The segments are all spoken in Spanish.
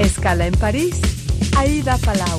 Escala en París, Aida Palau.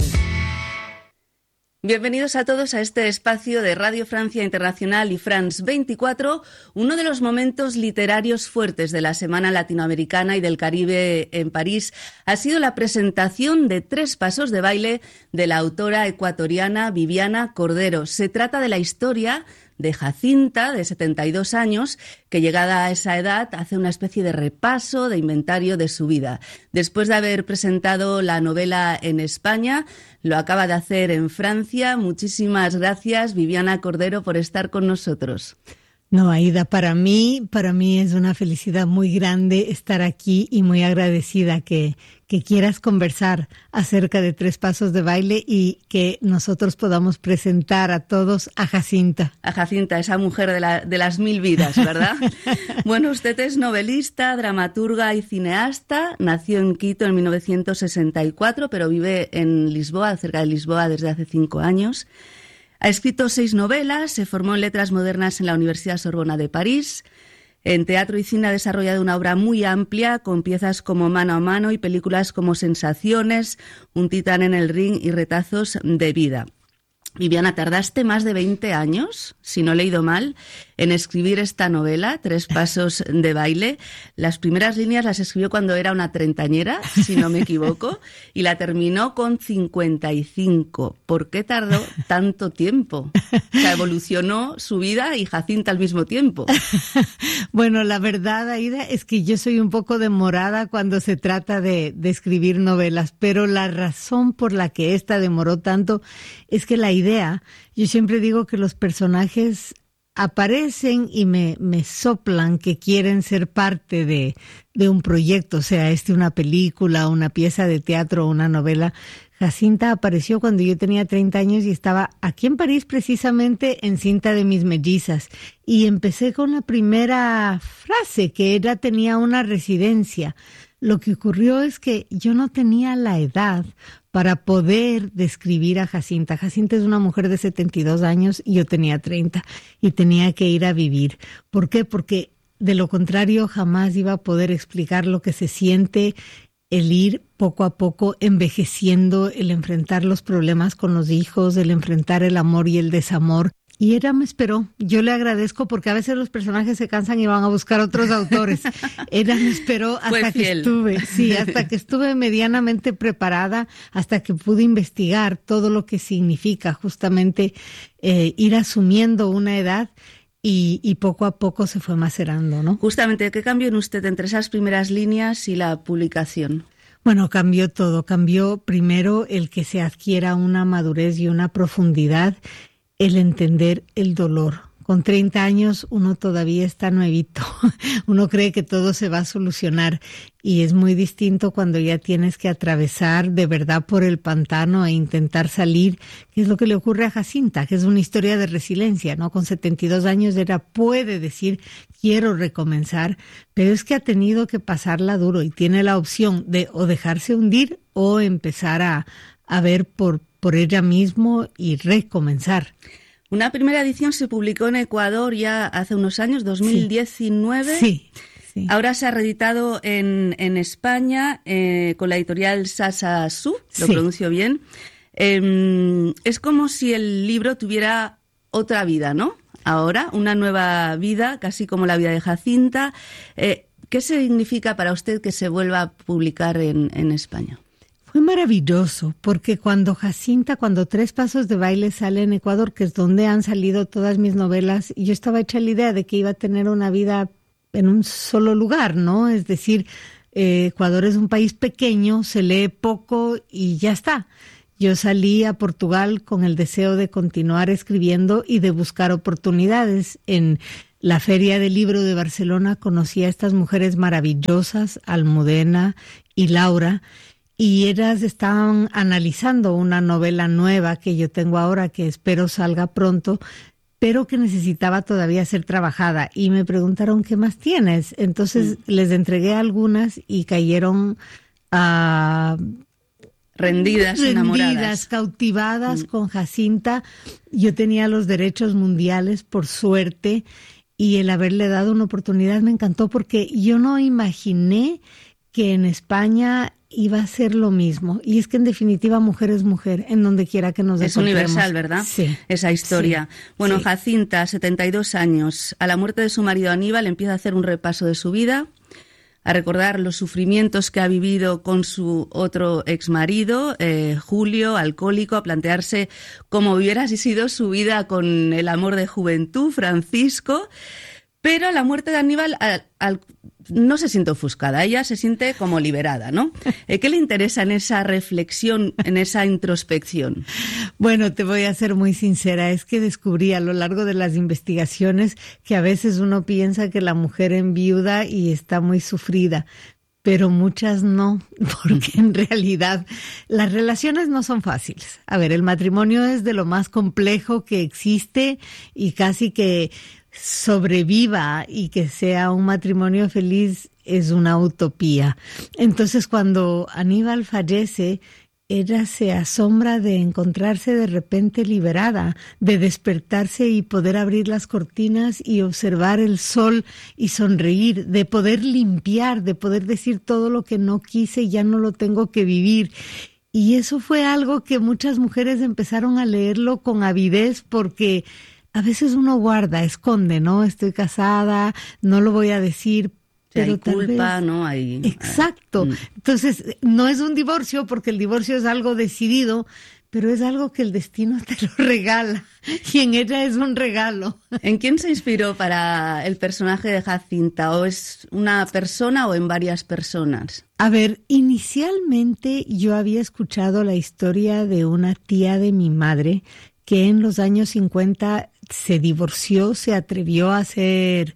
Bienvenidos a todos a este espacio de Radio Francia Internacional y France 24, uno de los momentos literarios fuertes de la Semana Latinoamericana y del Caribe en París ha sido la presentación de 3 pasos de baile de la autora ecuatoriana Viviana Cordero. Se trata de la historia de Jacinta, de 72 años, que llegada a esa edad hace una especie de repaso, de inventario de su vida. Después de haber presentado la novela en España, lo acaba de hacer en Francia. Muchísimas gracias, Viviana Cordero, por estar con nosotros. No, Aida, para mí es una felicidad muy grande estar aquí y muy agradecida que quieras conversar acerca de 3 pasos de baile y que nosotros podamos presentar a todos a Jacinta. A Jacinta, esa mujer de las 1000 vidas, ¿verdad? Bueno, usted es novelista, dramaturga y cineasta. Nació en Quito en 1964, pero vive en Lisboa, cerca de Lisboa, desde hace 5 años. Ha escrito 6 novelas, se formó en Letras Modernas en la Universidad Sorbona de París. En teatro y cine ha desarrollado una obra muy amplia, con piezas como Mano a Mano y películas como Sensaciones, Un titán en el ring y Retazos de vida. Viviana, tardaste más de 20 años, si no he leído mal, en escribir esta novela, 3 pasos de baile. Las primeras líneas las escribió cuando era una treintañera, si no me equivoco, y la terminó con 55. ¿Por qué tardó tanto tiempo? O sea, evolucionó su vida y Jacinta al mismo tiempo. Bueno, la verdad, Aida, es que yo soy un poco demorada cuando se trata de escribir novelas, pero la razón por la que esta demoró tanto es que la idea, yo siempre digo que los personajes aparecen y me soplan que quieren ser parte de un proyecto, sea una película, una pieza de teatro o una novela. Jacinta apareció cuando yo tenía 30 años y estaba aquí en París precisamente en Cinta de mis mellizas. Y empecé con la primera frase, que tenía una residencia. Lo que ocurrió es que yo no tenía la edad para poder describir a Jacinta. Jacinta es una mujer de 72 años y yo tenía 30 y tenía que ir a vivir. ¿Por qué? Porque de lo contrario jamás iba a poder explicar lo que se siente el ir poco a poco envejeciendo, el enfrentar los problemas con los hijos, el enfrentar el amor y el desamor. Y me esperó. Yo le agradezco porque a veces los personajes se cansan y van a buscar otros autores. Me esperó hasta que estuve medianamente preparada, hasta que pude investigar todo lo que significa justamente ir asumiendo una edad y poco a poco se fue macerando, ¿no? Justamente, ¿qué cambió en usted entre esas primeras líneas y la publicación? Bueno, cambió todo. Cambió primero el que se adquiera una madurez y una profundidad, el entender el dolor. Con 30 años uno todavía está nuevito, uno cree que todo se va a solucionar y es muy distinto cuando ya tienes que atravesar de verdad por el pantano e intentar salir, que es lo que le ocurre a Jacinta, que es una historia de resiliencia, ¿no? Con 72 años puede decir quiero recomenzar, pero es que ha tenido que pasarla duro y tiene la opción de o dejarse hundir o empezar a ver por ella mismo y recomenzar. Una primera edición se publicó en Ecuador ya hace unos años, 2019. Sí. Ahora se ha reeditado en España con la editorial Sasa Su, lo pronuncio bien. Es como si el libro tuviera otra vida, ¿no? Ahora, una nueva vida, casi como la vida de Jacinta. ¿Qué significa para usted que se vuelva a publicar en España? Fue maravilloso, porque cuando 3 pasos de baile sale en Ecuador, que es donde han salido todas mis novelas, yo estaba hecha la idea de que iba a tener una vida en un solo lugar, ¿no? Es decir, Ecuador es un país pequeño, se lee poco y ya está. Yo salí a Portugal con el deseo de continuar escribiendo y de buscar oportunidades. En la Feria del Libro de Barcelona conocí a estas mujeres maravillosas, Almudena y Laura, y ellas estaban analizando una novela nueva que yo tengo ahora, que espero salga pronto, pero que necesitaba todavía ser trabajada. Y me preguntaron, ¿qué más tienes? Entonces les entregué algunas y cayeron rendidas, enamoradas, cautivadas con Jacinta. Yo tenía los derechos mundiales, por suerte, y el haberle dado una oportunidad me encantó porque yo no imaginé que en España iba a ser lo mismo. Y es que en definitiva mujer es mujer, en donde quiera que nos encontremos. Es universal, ¿verdad? Sí. Esa historia. Sí, bueno, sí. Jacinta, 72 años. A la muerte de su marido Aníbal empieza a hacer un repaso de su vida, a recordar los sufrimientos que ha vivido con su otro exmarido, Julio, alcohólico, a plantearse cómo hubiera sido su vida con el amor de juventud, Francisco. Pero a la muerte de Aníbal no se siente ofuscada, ella se siente como liberada, ¿no? ¿Qué le interesa en esa reflexión, en esa introspección? Bueno, te voy a ser muy sincera, es que descubrí a lo largo de las investigaciones que a veces uno piensa que la mujer enviuda y está muy sufrida, pero muchas no, porque en realidad las relaciones no son fáciles. A ver, el matrimonio es de lo más complejo que existe y casi que sobreviva y que sea un matrimonio feliz es una utopía. Entonces, cuando Aníbal fallece, ella se asombra de encontrarse de repente liberada, de despertarse y poder abrir las cortinas y observar el sol y sonreír, de poder limpiar, de poder decir todo lo que no quise y ya no lo tengo que vivir. Y eso fue algo que muchas mujeres empezaron a leerlo con avidez porque a veces uno guarda, esconde, ¿no? Estoy casada, no lo voy a decir, pero hay culpa, vez... ¿no? Hay... Exacto. Entonces, no es un divorcio, porque el divorcio es algo decidido, pero es algo que el destino te lo regala, y en ella es un regalo. ¿En quién se inspiró para el personaje de Jacinta? ¿O es una persona o en varias personas? A ver, inicialmente yo había escuchado la historia de una tía de mi madre, que en los años 50 se divorció, se atrevió a hacer,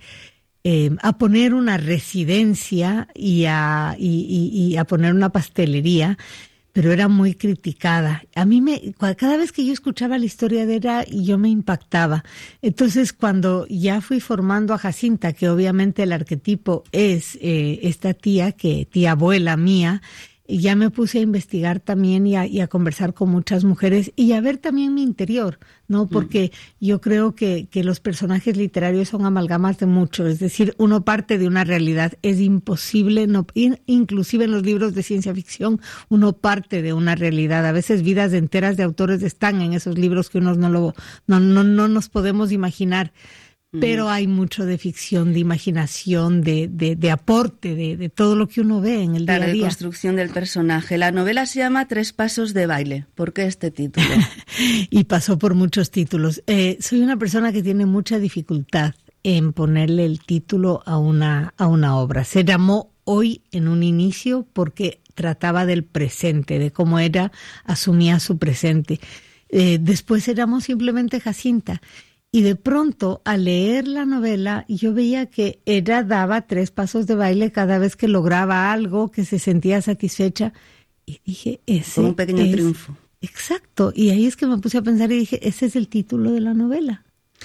a poner una residencia y a poner una pastelería, pero era muy criticada. A mí cada vez que yo escuchaba la historia de ella, yo me impactaba. Entonces, cuando ya fui formando a Jacinta, que obviamente el arquetipo es esta tía abuela mía, y ya me puse a investigar también y a conversar con muchas mujeres y a ver también mi interior, ¿no? Porque yo creo que los personajes literarios son amalgamas de mucho, es decir, uno parte de una realidad, es imposible, no, inclusive en los libros de ciencia ficción, uno parte de una realidad, a veces vidas enteras de autores están en esos libros que unos no nos podemos imaginar. Pero hay mucho de ficción, de imaginación, de aporte, de todo lo que uno ve en el día a día. La construcción del personaje. La novela se llama Tres pasos de baile. ¿Por qué este título? Y pasó por muchos títulos. Soy una persona que tiene mucha dificultad en ponerle el título a una obra. Se llamó Hoy en un inicio porque trataba del presente, de cómo ella asumía su presente. Después se llamó simplemente Jacinta. Y de pronto, al leer la novela, yo veía que ella daba 3 pasos de baile cada vez que lograba algo, que se sentía satisfecha. Y dije, ese un pequeño triunfo. Exacto. Y ahí es que me puse a pensar y dije, ese es el título de la novela.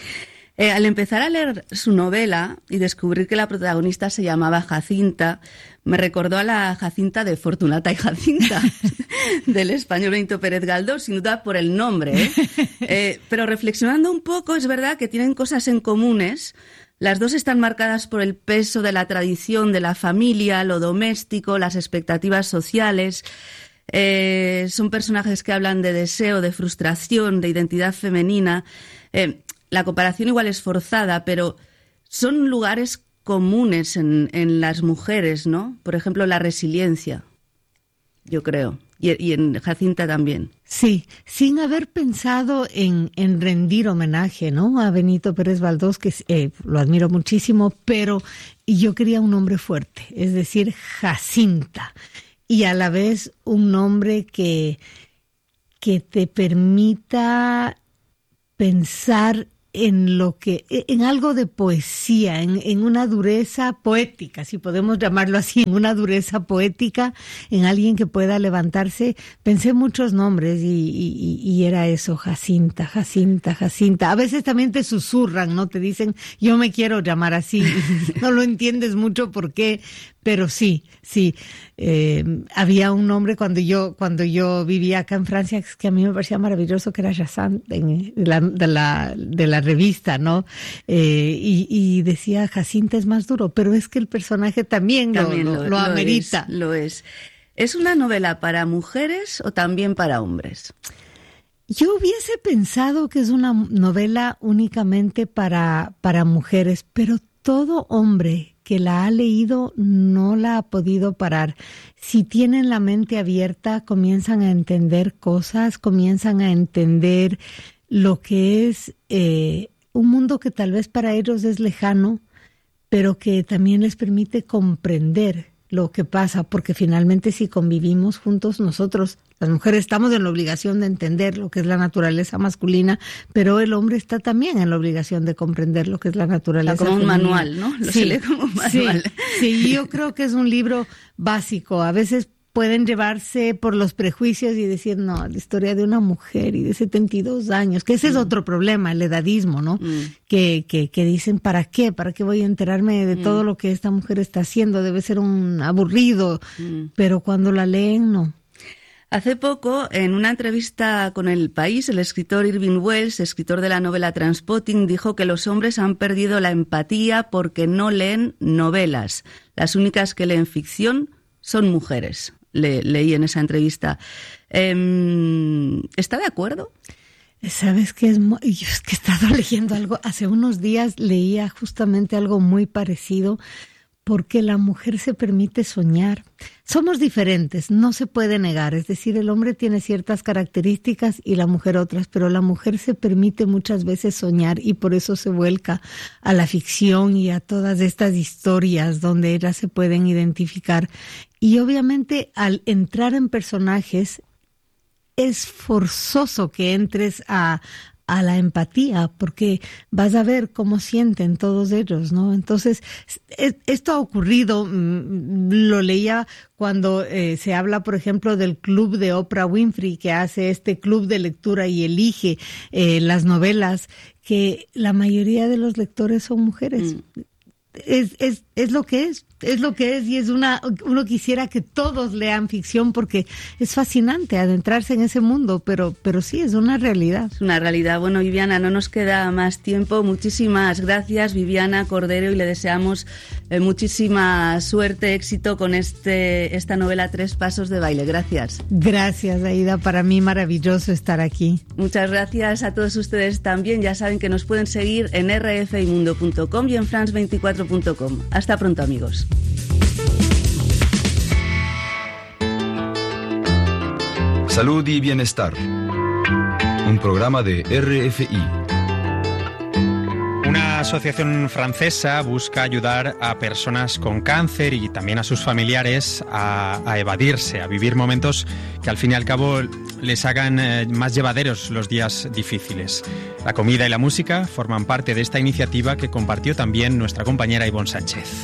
Al empezar a leer su novela y descubrir que la protagonista se llamaba Jacinta, me recordó a la Jacinta de Fortunata y Jacinta, del español Benito Pérez Galdós, sin duda por el nombre, ¿eh? Pero reflexionando un poco, es verdad que tienen cosas en comunes. Las dos están marcadas por el peso de la tradición de la familia, lo doméstico, las expectativas sociales. Son personajes que hablan de deseo, de frustración, de identidad femenina. La comparación igual es forzada, pero son lugares comunes en las mujeres, ¿no? Por ejemplo, la resiliencia, yo creo, y en Jacinta también. Sí, sin haber pensado en rendir homenaje, ¿no? A Benito Pérez Galdós, que lo admiro muchísimo, pero yo quería un nombre fuerte, es decir, Jacinta, y a la vez un nombre que te permita pensar en algo de poesía, en una dureza poética, si podemos llamarlo así, en una dureza poética, en alguien que pueda levantarse. Pensé muchos nombres y era eso, Jacinta, Jacinta, Jacinta. A veces también te susurran, ¿no? Te dicen, yo me quiero llamar así, y no lo entiendes mucho por qué, Pero sí, había un nombre cuando yo vivía acá en Francia que a mí me parecía maravilloso, que era Jacinthe de la revista, ¿no? Y decía Jacinthe es más duro, pero es que el personaje también lo amerita. Lo es. ¿Es una novela para mujeres o también para hombres? Yo hubiese pensado que es una novela únicamente para mujeres, pero todo hombre que la ha leído no la ha podido parar. Si tienen la mente abierta, comienzan a entender cosas, comienzan a entender lo que es un mundo que tal vez para ellos es lejano, pero que también les permite comprender lo que pasa, porque finalmente si convivimos juntos, nosotros, las mujeres, estamos en la obligación de entender lo que es la naturaleza masculina, pero el hombre está también en la obligación de comprender lo que es la naturaleza como femenina. Un manual, ¿no? Se lee como un manual. Sí, yo creo que es un libro básico. A veces pueden llevarse por los prejuicios y decir, no, la historia de una mujer y de 72 años, que ese es otro problema, el edadismo, ¿no? Que dicen, ¿para qué? ¿Para qué voy a enterarme de todo lo que esta mujer está haciendo? Debe ser un aburrido, pero cuando la leen, no. Hace poco, en una entrevista con El País, el escritor Irving Welsh, escritor de la novela Trainspotting, dijo que los hombres han perdido la empatía porque no leen novelas. Las únicas que leen ficción son mujeres. Leí en esa entrevista. ¿Está de acuerdo? ¿Sabes qué? Yo es que he estado leyendo algo. Hace unos días leía justamente algo muy parecido, porque la mujer se permite soñar. Somos diferentes, no se puede negar. Es decir, el hombre tiene ciertas características y la mujer otras, pero la mujer se permite muchas veces soñar y por eso se vuelca a la ficción y a todas estas historias donde ellas se pueden identificar. Y obviamente al entrar en personajes es forzoso que entres a la empatía, porque vas a ver cómo sienten todos ellos, ¿no? Entonces, esto ha ocurrido, lo leía cuando se habla, por ejemplo, del club de Oprah Winfrey, que hace este club de lectura y elige las novelas, que la mayoría de los lectores son mujeres. Es lo que es y uno quisiera que todos lean ficción porque es fascinante adentrarse en ese mundo, pero sí, es una realidad. Es una realidad. Bueno, Viviana, no nos queda más tiempo. Muchísimas gracias, Viviana Cordero, y le deseamos muchísima suerte, éxito con esta novela Tres Pasos de Baile. Gracias. Gracias, Aida. Para mí maravilloso estar aquí. Muchas gracias a todos ustedes también. Ya saben que nos pueden seguir en rfimundo.com y en france24.com. Hasta pronto, amigos. Salud y Bienestar, un programa de RFI. Una asociación francesa busca ayudar a personas con cáncer y también a sus familiares a evadirse, a vivir momentos que al fin y al cabo les hagan más llevaderos los días difíciles. La comida y la música forman parte de esta iniciativa que compartió también nuestra compañera Ivonne Sánchez.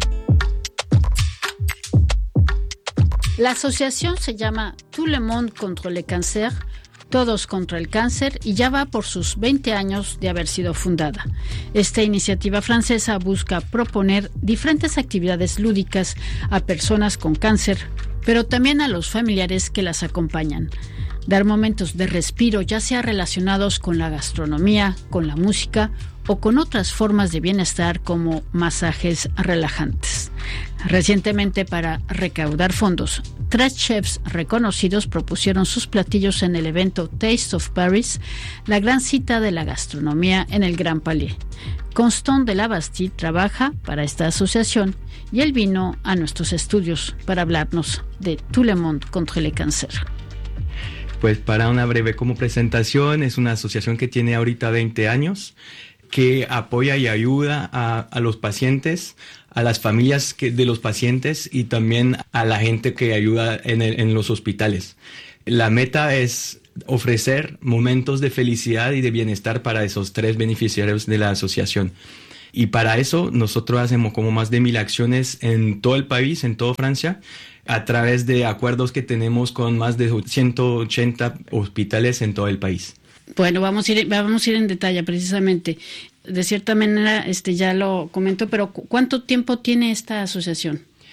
La asociación se llama Tout le monde contre le cancer, Todos contra el cáncer, y ya va por sus 20 años de haber sido fundada. Esta iniciativa francesa busca proponer diferentes actividades lúdicas a personas con cáncer, pero también a los familiares que las acompañan. Dar momentos de respiro, ya sea relacionados con la gastronomía, con la música o con otras formas de bienestar como masajes relajantes. Recientemente, para recaudar fondos, 3 chefs reconocidos propusieron sus platillos en el evento Taste of Paris, la gran cita de la gastronomía en el Grand Palais. Constant de la Bastille trabaja para esta asociación y él vino a nuestros estudios para hablarnos de Tout le monde contre le cancer. Pues para una breve como presentación, es una asociación que tiene ahorita 20 años, que apoya y ayuda a los pacientes, a las familias de los pacientes y también a la gente que ayuda en los hospitales. La meta es ofrecer momentos de felicidad y de bienestar para esos 3 beneficiarios de la asociación. Y para eso nosotros hacemos como más de 1000 acciones en todo el país, en toda Francia, a través de acuerdos que tenemos con más de 180 hospitales en todo el país. Bueno, vamos a ir en detalle precisamente. De cierta manera, ya lo comento, pero ¿cuánto tiempo tiene esta asociación?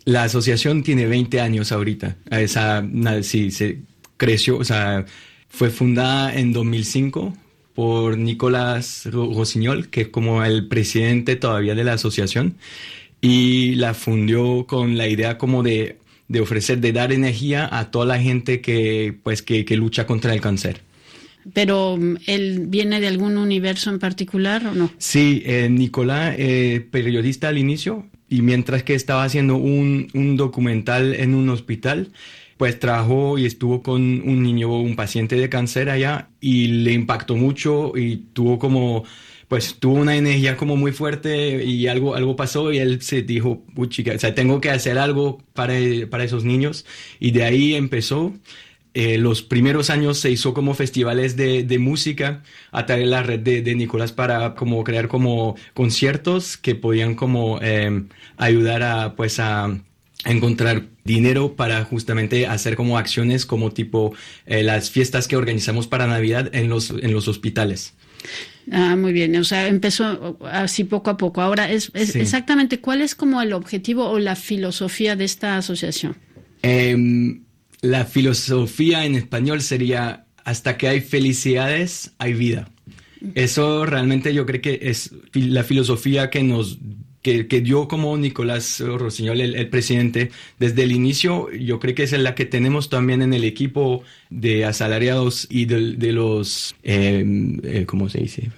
La asociación tiene 20 años ahorita. Sí, se creció, o sea, fue fundada en 2005 por Nicolás Rossinyol, que es como el presidente todavía de la asociación, y la fundió con la idea como de ofrecer, de dar energía a toda la gente que lucha contra el cáncer. ¿Pero él viene de algún universo en particular o no? Sí, Nicolás, periodista al inicio, y mientras que estaba haciendo un documental en un hospital, pues trabajó y estuvo con un paciente de cáncer allá, y le impactó mucho y tuvo una energía como muy fuerte, y algo pasó, y él se dijo, chica, o sea, tengo que hacer algo para esos niños, y de ahí empezó. Los primeros años se hizo como festivales de música a través de la red de Nicolás para como crear como conciertos que podían como ayudar a encontrar dinero para justamente hacer como acciones como tipo las fiestas que organizamos para Navidad en los hospitales. Ah, muy bien. O sea, empezó así poco a poco. Ahora, sí. Exactamente, ¿cuál es como el objetivo o la filosofía de esta asociación? La filosofía en español sería: hasta que hay felicidades, hay vida. Eso realmente yo creo que es la filosofía que dio como Nicolás Rossinyol, el presidente, desde el inicio. Yo creo que es la que tenemos también en el equipo de asalariados y de los, ¿cómo se dice?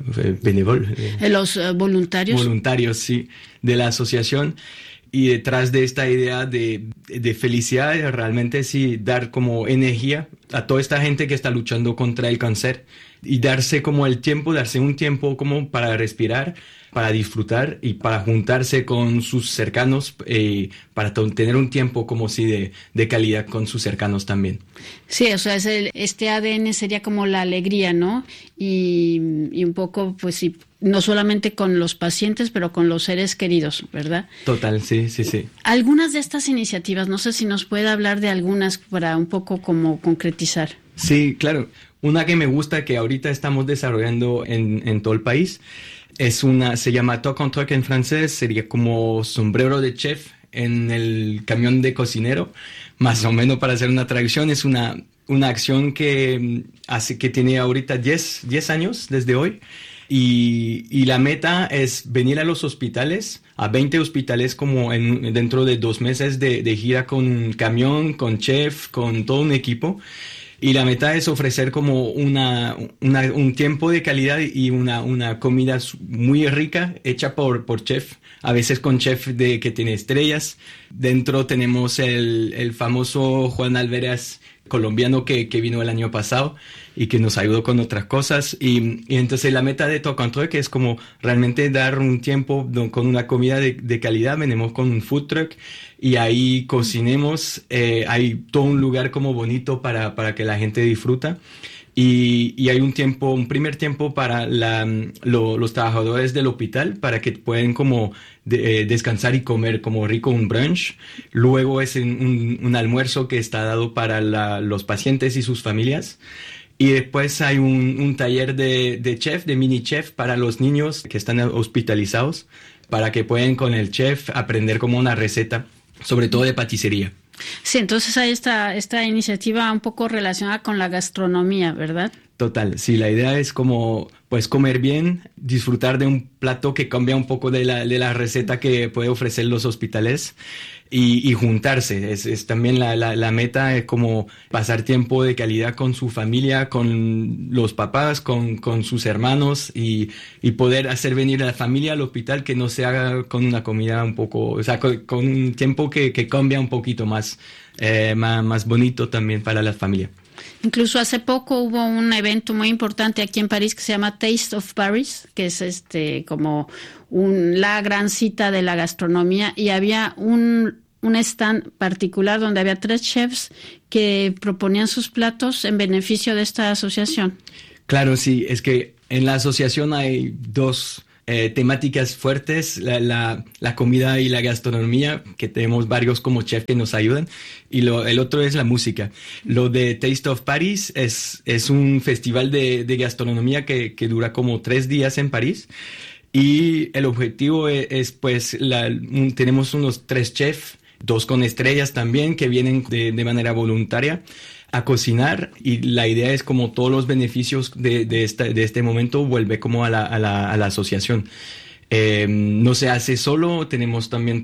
Los voluntarios. Voluntarios, sí, de la asociación. Y detrás de esta idea de felicidad, realmente sí, dar como energía a toda esta gente que está luchando contra el cáncer, y darse un tiempo como para respirar, para disfrutar y para juntarse con sus cercanos, para tener un tiempo como si de calidad con sus cercanos también. Sí, o sea, este ADN sería como la alegría, ¿no? Y un poco, pues sí, no solamente con los pacientes, pero con los seres queridos, ¿verdad? Total, sí. Algunas de estas iniciativas, no sé si nos puede hablar de algunas para un poco como concretizar. Sí, claro. Una que me gusta, que ahorita estamos desarrollando en todo el país, se llama Toc en Toc en francés, sería como sombrero de chef en el camión de cocinero, más o menos, para hacer una traducción. Es una acción que tiene ahorita 10 años desde hoy. Y la meta es venir a los hospitales, a 20 hospitales como dentro de 2 meses de gira con un camión, con chef, con todo un equipo. Y la meta es ofrecer como un tiempo de calidad y una comida muy rica hecha por chef, a veces con chef que tiene estrellas. Dentro tenemos el famoso Juan Alvarez, colombiano, que vino el año pasado y que nos ayudó con otras cosas. Y entonces la meta de Toc en Toc es como realmente dar un tiempo con una comida de calidad. Venimos con un food truck y ahí cocinemos. Hay todo un lugar como bonito para que la gente disfruta. Y hay un primer tiempo para los trabajadores del hospital, para que puedan como descansar y comer como rico, un brunch. Luego es un almuerzo que está dado para los pacientes y sus familias. Y después hay un taller de chef, de mini chef, para los niños que están hospitalizados, para que puedan con el chef aprender como una receta, sobre todo de paticería. Sí, entonces hay esta iniciativa un poco relacionada con la gastronomía, ¿verdad? Total, sí, la idea es como pues comer bien, disfrutar de un plato que cambia un poco de la receta que puede ofrecer los hospitales, y juntarse. Es también la meta, es como pasar tiempo de calidad con su familia, con los papás, con sus hermanos, y poder hacer venir a la familia al hospital, que no se haga con una comida un poco, o sea, con un tiempo que cambia un poquito más bonito también para la familia. Incluso hace poco hubo un evento muy importante aquí en París que se llama Taste of Paris, que es como la gran cita de la gastronomía, y había un stand particular donde había 3 chefs que proponían sus platos en beneficio de esta asociación. Claro, sí, es que en la asociación hay 2 temáticas fuertes, la comida y la gastronomía, que tenemos varios como chef que nos ayudan, y el otro es la música. Lo de Taste of Paris es un festival de gastronomía que dura como 3 días en París, y el objetivo es pues tenemos unos 3 chefs 2 con estrellas también que vienen de manera voluntaria a cocinar, y la idea es como todos los beneficios de este momento vuelve como a la asociación. No se hace solo, tenemos también